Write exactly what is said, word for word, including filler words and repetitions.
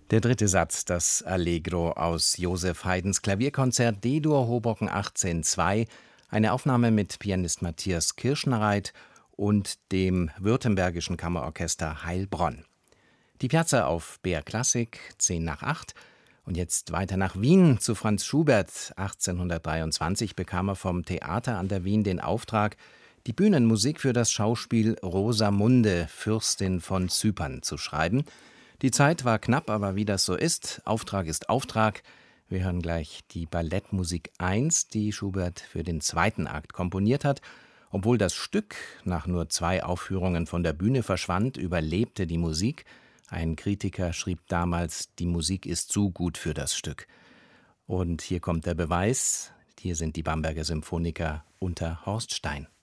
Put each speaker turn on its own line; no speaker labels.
Der dritte Satz, das Allegro aus Joseph Haydns Klavierkonzert D-Dur Hoboken achtzehn zwei, eine Aufnahme mit Pianist Matthias Kirschnereit und dem Württembergischen Kammerorchester Heilbronn. Die Piazza auf B R Klassik, zehn nach acht. Und jetzt weiter nach Wien zu Franz Schubert. achtzehnhundertdreiundzwanzig bekam er vom Theater an der Wien den Auftrag, die Bühnenmusik für das Schauspiel Rosamunde, Fürstin von Zypern, zu schreiben. Die Zeit war knapp, aber wie das so ist, Auftrag ist Auftrag. Wir hören gleich die Ballettmusik eins, die Schubert für den zweiten Akt komponiert hat. Obwohl das Stück nach nur zwei Aufführungen von der Bühne verschwand, überlebte die Musik. Ein Kritiker schrieb damals, die Musik ist zu gut für das Stück. Und hier kommt der Beweis. Hier sind die Bamberger Symphoniker unter Horst Stein.